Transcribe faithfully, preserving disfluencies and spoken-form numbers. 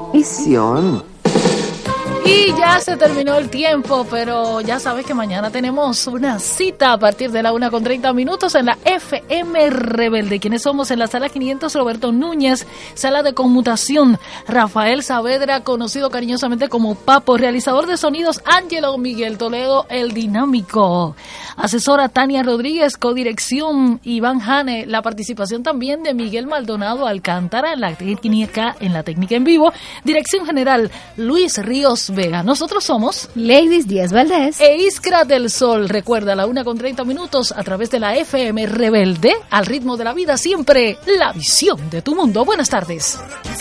Visión. Y ya se terminó el tiempo, pero ya sabes que mañana tenemos una cita a partir de la una con treinta minutos en la F M Rebelde. ¿Quiénes somos? En la sala quinientos, Roberto Núñez. Sala de conmutación, Rafael Saavedra, conocido cariñosamente como Papo. Realizador de sonidos, Ángelo Miguel Toledo, el dinámico. Asesora, Tania Rodríguez. Codirección, Iván Jane. La participación también de Miguel Maldonado Alcántara en la técnica, en la técnica en vivo. Dirección general, Luis Ríos Vega. Nosotros somos Ladies Díaz Valdés e Iskra del Sol. Recuerda, a la una con treinta minutos a través de la F M Rebelde, al ritmo de la vida, siempre la visión de tu mundo. Buenas tardes.